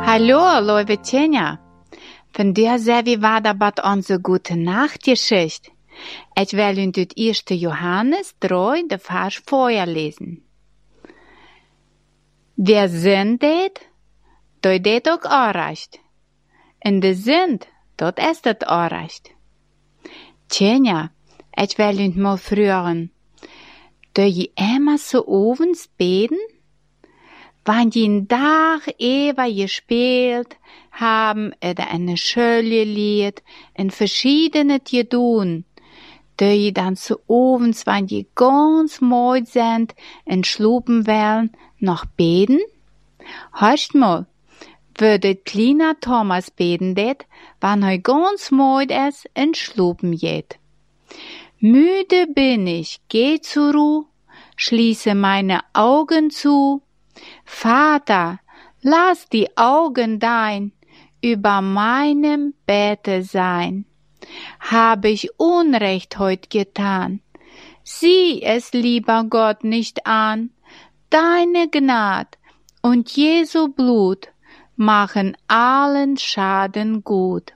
Hallo, lieve Tjenja. Vandaag zijn we weer bij onze Gute Nacht-Geschichte. Ik wil u uit 1. Johannes 3, de vers voorlezen. Wer zin deed, dat deed ook onrecht. En de zin, dat is het onrecht. Tjenja, ik wil u mal vragen. Doe je immer so ovens beten? Wann je een dag even gespeeld haben oder eine Schule lied in verschiedene te doen, doe je dan so ovens, wann je ganz mooi sind en schlupen wollen, noch beten? Hörst mal, würde kleiner Thomas beten det, wann hij ganz mooi is en schlupen geht. Müde bin ich, geh zur Ruhe, schließe meine Augen zu. Vater, lass die Augen dein über meinem Bette sein. Habe ich Unrecht heut getan? Sieh es, lieber Gott, nicht an. Deine Gnad und Jesu Blut machen allen Schaden gut.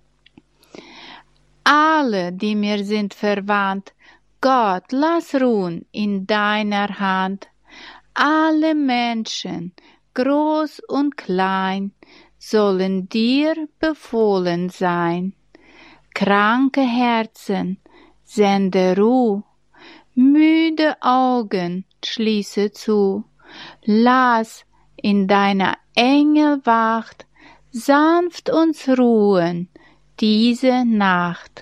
Alle, die mir sind verwandt, Gott, lass ruhen in deiner Hand. Alle Menschen, groß und klein, sollen dir befohlen sein. Kranke Herzen, sende Ruhe, müde Augen, schließe zu. Lass in deiner Engelwacht sanft uns ruhen diese Nacht.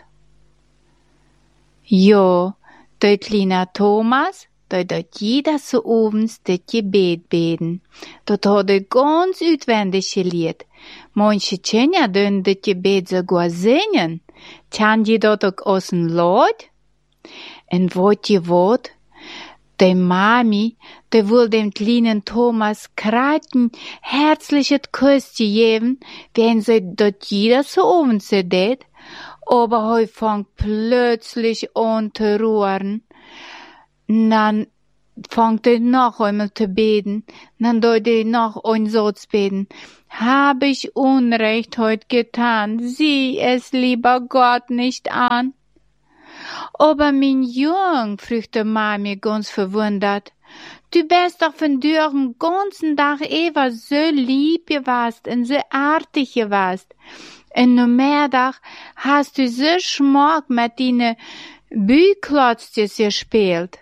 Jo, der kleine Thomas, dat jeder so ovens dit gebed beden. Dat had hij ganz uitwendig geleerd. Manche Tjenja doen dit gebed sogar zingen. Kan je dat ook aus een Lied? En wat je wat? De Mami, die will dem kleinen Thomas kreiten herzliches Küsschen geben, wenn sie dat jeder so ovens deed. Aber hij fängt plötzlich an zu ruhren. Dann fängt er noch einmal zu beten. Dann deut er noch ein Satz beten. Hab ich Unrecht heut getan? Sieh es, lieber Gott, nicht an. Aber mein Jung, fragte Mami ganz verwundert, du bist doch von den ganzen Tag Eva so lieb gewast und so artig gewast. Und nur Mittag hast du so Schmack mit deinen Bühklotzchen gespielt.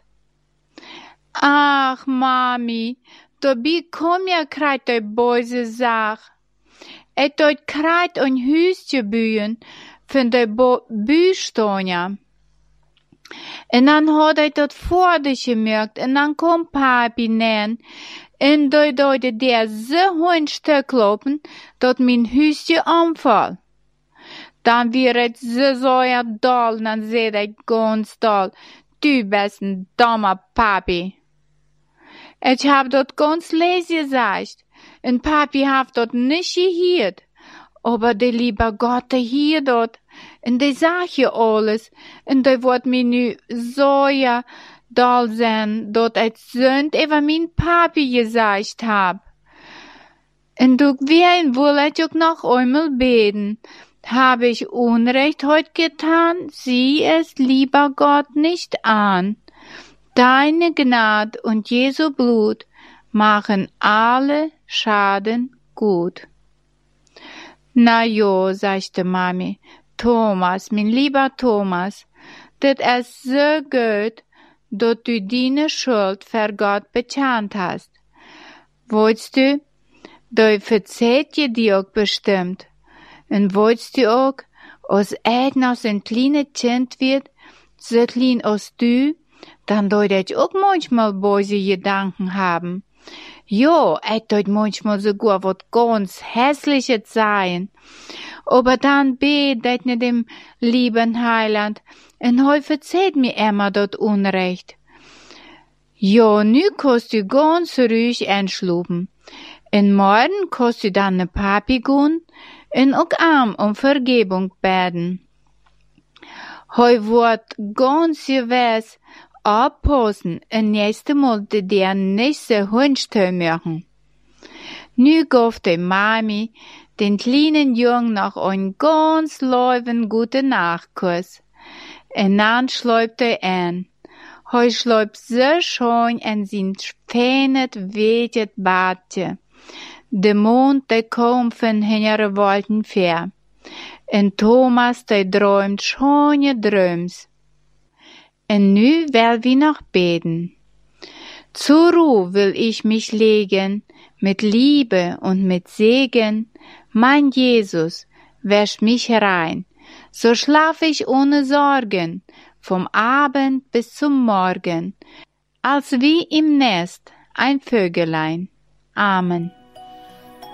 Ach, Mami, dabei kom ja kreit die böse Sach. Et dort kreit ein Hüstje bühen von der Bühstonja. Und dann hat dort vor dich gemerkt, und dann kom Papi nähen, und dort der so hohen Stück lopen, dort mein Hüstje anfall. Dann wird so ja doll, dann seht ich ganz doll, du bist ein dummer Papi. Ich hab dort ganz leise gesagt, und Papi hat dort nicht gehört. Aber der liebe Gott, der hier dort, und der sagt ja alles, und der wird mir nu so ja doll sein, dort als Sünd über mein Papi gesagt hab. Und du wen will ich auch noch einmal beten. Habe ich Unrecht heut getan? Sieh es, lieber Gott, nicht an. Deine Gnad und Jesu Blut machen alle Schaden gut. Na jo, sagte Mami, Thomas, mein lieber Thomas, das ist so gut, dass du deine Schuld für Gott bekannt hast. Wolltest du, da verzeiht je dir auch bestimmt. Und wolltest du auch, als ich noch so ein kleines Kind wird, so klein als du, dann deut ich auch manchmal böse Gedanken haben. Jo, ich deut manchmal sogar wat ganz Hässliches sein. Aber dann bet ich nicht dem lieben Heiland, und heu verzeiht mir immer dort Unrecht. Jo, nu kannst du ganz ruhig einschlupen. Und morgen kannst du dann ne Papi gehen, und auch arm um Vergebung beten. Heu wird ganz gewiss aufpassen und nächstes Mal der nicht so Hundstö machen. Nu gaf die Mami den kleinen Jungen noch ein ganz leuven gute Nachtkuss. En dann schläubt an. Hij schläubt so schön in sein feines, weiches Badje. De Mond, der kommt von hinter Wolken fair. En Thomas, der träumt schöne Träums. En nu will wir noch beten. Zur Ruhe will ich mich legen, mit Liebe und mit Segen. Mein Jesus, wäsch mich rein, so schlaf ich ohne Sorgen, vom Abend bis zum Morgen, als wie im Nest ein Vögelein. Amen.